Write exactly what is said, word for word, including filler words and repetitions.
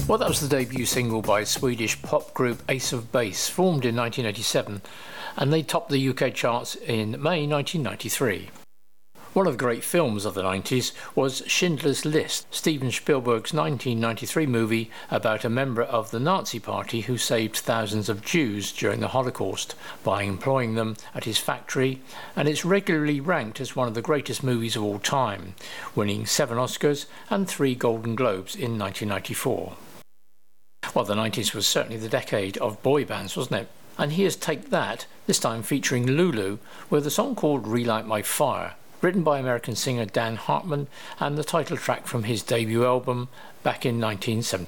Well, that was the debut single by Swedish pop group Ace of Base, formed in nineteen eighty-seven, and they topped the U K charts in May nineteen ninety-three. One of the great films of the nineties was Schindler's List, Steven Spielberg's nineteen ninety-three movie about a member of the Nazi Party who saved thousands of Jews during the Holocaust by employing them at his factory, and it's regularly ranked as one of the greatest movies of all time, winning seven Oscars and three Golden Globes in nineteen ninety-four. Well, the nineties was certainly the decade of boy bands, wasn't it? And here's Take That, this time featuring Lulu, with a song called Relight My Fire, written by American singer Dan Hartman, and the title track from his debut album back in nineteen seventy-four.